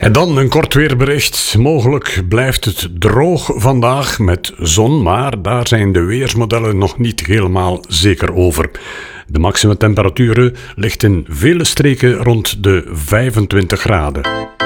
En dan een kort weerbericht. Mogelijk blijft het droog vandaag met zon, maar daar zijn de weersmodellen nog niet helemaal zeker over. De maximumtemperaturen ligt in vele streken rond de 25 graden.